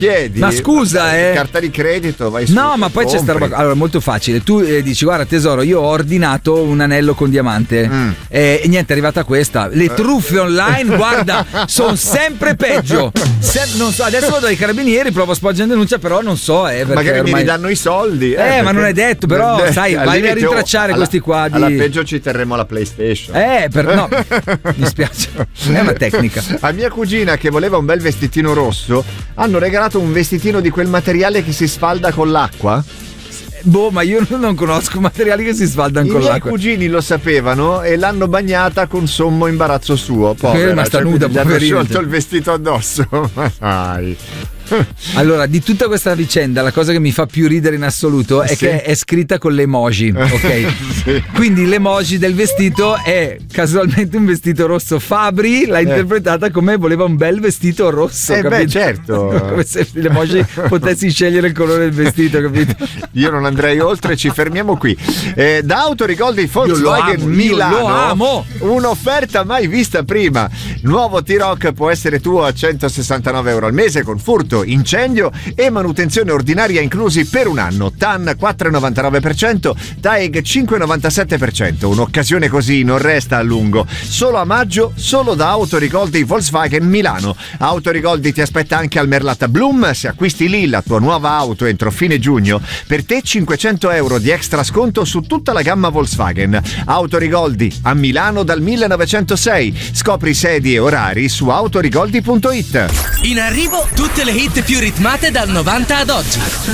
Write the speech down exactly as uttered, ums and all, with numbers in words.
chiedi. Ma scusa, eh. Carta di credito, vai su. No, ma poi compri. c'è sta roba. Allora, molto facile. Tu eh, dici, guarda tesoro, io ho ordinato un anello con diamante mm. eh, e niente, è arrivata questa. Le truffe online, guarda, sono sempre peggio. Se, non so, adesso vado ai carabinieri, provo a sporgere denuncia, però non so. Eh, Magari ormai... mi ridanno i soldi. Eh, eh ma non è detto, però, non sai, vai a rintracciare alla, questi qua di... Alla peggio ci terremo la PlayStation. Eh, per no, mi spiace. È una tecnica. A mia cugina, che voleva un bel vestitino rosso, hanno regalato un vestitino di quel materiale che si sfalda con l'acqua. Boh, ma io non conosco materiali che si sfaldano I con miei l'acqua. I cugini lo sapevano e l'hanno bagnata con sommo imbarazzo suo. Povera, ma sta cioè, nuda, gli hanno poverina. sciolto il vestito addosso. Ma dai. Allora, di tutta questa vicenda, la cosa che mi fa più ridere in assoluto è sì. che è scritta con le emoji, ok? Sì. Quindi l'emoji del vestito è casualmente un vestito rosso. Fabri l'ha eh. interpretata come voleva un bel vestito rosso, eh capito? Beh, certo. Come se l'emoji potessi scegliere il colore del vestito, capito? Io non andrei oltre, ci fermiamo qui. Eh, da Autoricoldi Volkswagen io amo, Milano, io lo amo. Un'offerta mai vista prima. Nuovo T-Roc può essere tuo a centosessantanove euro al mese con furto, incendio e manutenzione ordinaria inclusi per un anno. T A N quattro virgola novantanove per cento, T A E G cinque virgola novantasette per cento. Un'occasione così non resta a lungo. Solo a maggio, solo da Autoricoldi Volkswagen Milano. Autoricoldi ti aspetta anche al Merlata Bloom. Se acquisti lì la tua nuova auto entro fine giugno, per te cinquecento euro di extra sconto su tutta la gamma Volkswagen. Autorigoldi a Milano dal millenovecentosei. Scopri sedi e orari su autorigoldi punto it. In arrivo tutte le hit più ritmate dal novanta ad oggi.